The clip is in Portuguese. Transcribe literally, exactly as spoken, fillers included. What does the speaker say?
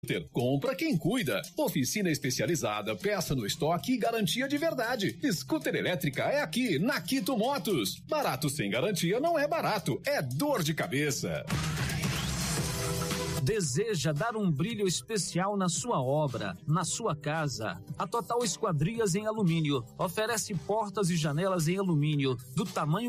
Compra quem cuida. Oficina especializada, peça no estoque e garantia de verdade. Scooter elétrica é aqui, na Quito Motos. Barato sem garantia não é barato, é dor de cabeça. Deseja dar um brilho especial na sua obra, na sua casa? A Total Esquadrias em Alumínio oferece portas e janelas em alumínio do tamanho